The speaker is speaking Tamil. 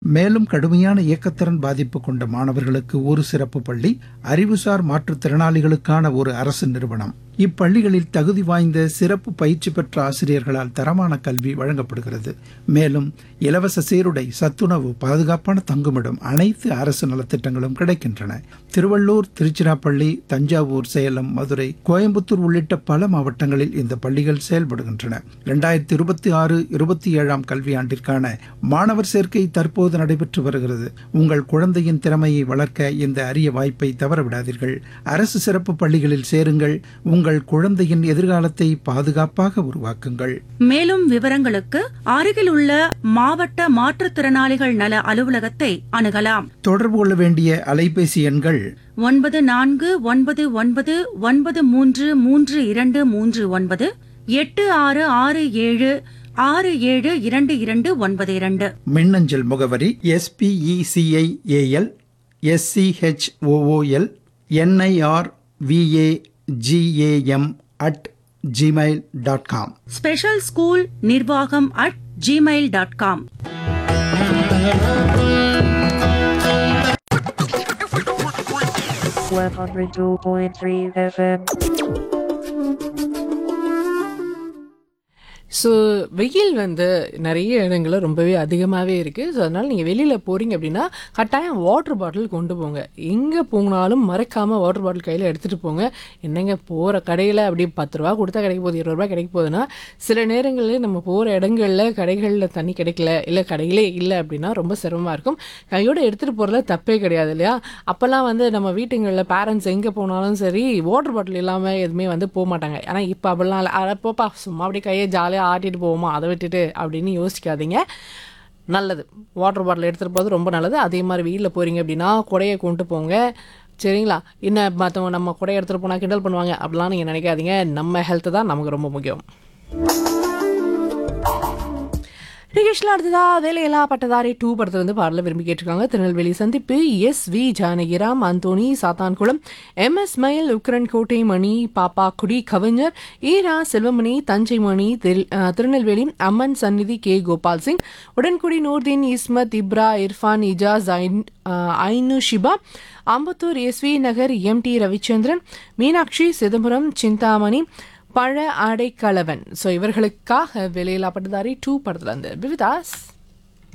மேலும் கடுமையான இயக்கத்திறன் பாதிப்பு கொண்ட மாணவர்களுக்கு ஒரு சிறப்பு பள்ளி, அறிவுசார் மாற்றுத்திறனாளிகளுக்கான ஒரு அரசு நிறுவனம். இப்பள்ளிகளில் தகுதி வாய்ந்த சிறப்பு பயிற்சி பெற்ற ஆசிரியர்களால் தரமான கல்வி வழங்கப்படுகிறது. மேலும் இலவச சீருடை, சத்துணவு, பாதுகாப்பான தங்குமிடம், அனைத்து அரசு நலத்திட்டங்களும் கிடைக்கின்றன. திருவள்ளூர், திருச்சிராப்பள்ளி, தஞ்சாவூர், சேலம், மதுரை, கோயம்புத்தூர் உள்ளிட்ட பல மாவட்டங்களில் இந்த பள்ளிகள் செயல்படுகின்றன. 2026-27 கல்வியாண்டிற்கான மாணவர் சேர்க்கை தற்போது நடைபெற்று வருகிறது. உங்கள் குழந்தையின் திறமையை வளர்க்க இந்த அரிய வாய்ப்பை தவறவிடாதீர்கள். அரசு சிறப்பு பள்ளிகளில் சேருங்கள். உங்கள் குழந்தையின் எதிர்காலத்தை பாதுகாப்பாக உருவாக்குங்கள். மேலும் விவரங்களுக்கு அருகில் உள்ள மாவட்ட மாற்றுத்திறனாளிகள் நல அலுவலகத்தை அணுகலாம். தொடர்பு கொள்ள வேண்டிய அலைபேசி எண்கள் 9499933239, 8667672292. மின்னஞ்சல் முகவரி speCIAL SCHOOLNIRVAGAM@gmail.com. ஸ்பெஷல் ஸ்கூல் நிர்வாகம் @gmail.com. ஸோ வெயில் நிறைய இடங்களில் ரொம்பவே அதிகமாகவே இருக்குது. ஸோ அதனால் நீங்கள் வெளியில் போகிறீங்க அப்படின்னா கட்டாயம் வாட்டர் பாட்டில் கொண்டு போங்க. எங்கே போனாலும் மறக்காமல் வாட்டர் பாட்டில் கையில் எடுத்துகிட்டு போங்க. என்னங்க போகிற கடையில் அப்படி 10 ரூபா கொடுத்தா கிடைக்க போகுது, 20 ரூபா கிடைக்க போகுதுன்னா, சில நேரங்களில் நம்ம போகிற இடங்களில் கடைகளில் தண்ணி கிடைக்கல, இல்லை கடையிலே இல்லை அப்படின்னா ரொம்ப சிரமமாக இருக்கும். கையோடு எடுத்துகிட்டு போகிறதுல தப்பே கிடையாது இல்லையா? அப்போல்லாம் நம்ம வீட்டுங்களில் பேரண்ட்ஸ் எங்கே போனாலும் சரி வாட்டர் பாட்டில் இல்லாமல் எதுவுமே போக மாட்டாங்க. ஆனால் இப்போ அப்படிலாம் இல்லை. அதை போப்பா சும்மா அப்படியே கையை ஜாலியாக ஆட்டிட்டு போவோமா, அதை விட்டுட்டு அப்படின்னு யோசிக்காதீங்க. நல்லது, வாட்டர் பாட்டில் எடுத்துகிட்டு போகிறது ரொம்ப நல்லது. அதே மாதிரி வீட்டில் போகிறீங்க அப்படின்னா குடையை கொண்டு போங்க. சரிங்களா? என்ன மற்றவங்க நம்ம குடையை எடுத்துகிட்டு போனால் கிண்டல் பண்ணுவாங்க அப்படிலாம் நீங்கள் நினைக்காதீங்க. நம்ம ஹெல்த்து தான் நமக்கு ரொம்ப முக்கியம். நிகழ்ச்சியில் அடுத்ததா வேலையெல்லாம் பட்டதாரி 2 படத்தில் பாடல விரும்பி கேட்டிருக்காங்க. திருநெல்வேலி சந்திப்பு SV Janakiram, Anthony Sathankulam, MS மயில், உக்ரன் கோட்டை மணி, பாப்பா குடி, கவிஞர் ஈரா செல்வமணி, தஞ்சை மணி, திருநெல்வேலி அம்மன் சந்நிதி, K கோபால் சிங், உடன்குடி நூர்தீன், இஸ்மத், இப்ரா, இர்ஃபான், இஜாஸ், ஐனு ஷிபா, அம்பத்தூர் SV நகர், MT ரவிச்சந்திரன், மீனாட்சி, சிதம்பரம், சிந்தாமணி, பழ அடைக்கலவன். ஸோ இவர்களுக்காக வேலையில்லா பட்டதாரி 2 படத்தில் விவிதாஸ்.